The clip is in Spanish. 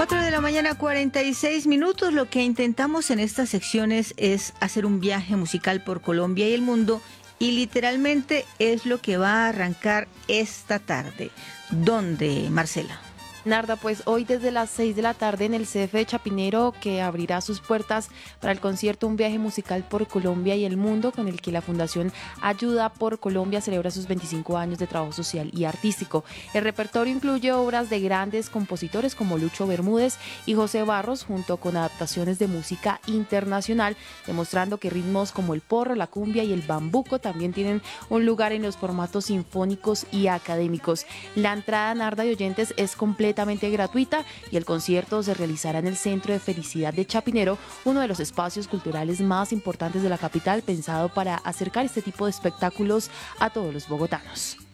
4 de la mañana, 46 minutos. Lo que intentamos en estas secciones es hacer un viaje musical por Colombia y el mundo, y literalmente es lo que va a arrancar esta tarde. ¿Dónde, Marcela? Narda, pues hoy desde las 6 de la tarde en el CF de Chapinero, que abrirá sus puertas para el concierto Un viaje musical por Colombia y el mundo, con el que la Fundación Ayuda por Colombia celebra sus 25 años de trabajo social y artístico. El repertorio incluye obras de grandes compositores como Lucho Bermúdez y José Barros, junto con adaptaciones de música internacional, demostrando que ritmos como el porro, la cumbia y el bambuco también tienen un lugar en los formatos sinfónicos y académicos. La entrada, Narda y oyentes, es completamente gratuita, y el concierto se realizará en el Centro de Felicidad de Chapinero, uno de los espacios culturales más importantes de la capital, pensado para acercar este tipo de espectáculos a todos los bogotanos.